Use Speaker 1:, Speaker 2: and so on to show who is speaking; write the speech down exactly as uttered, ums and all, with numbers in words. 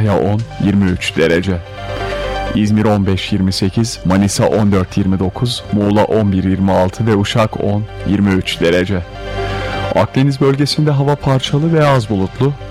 Speaker 1: Kütahya on, yirmi üç derece. İzmir on beş yirmi sekiz, Manisa on dört yirmi dokuz, Muğla on bir yirmi altı ve Uşak on, yirmi üç derece. Akdeniz bölgesinde hava parçalı ve az bulutlu,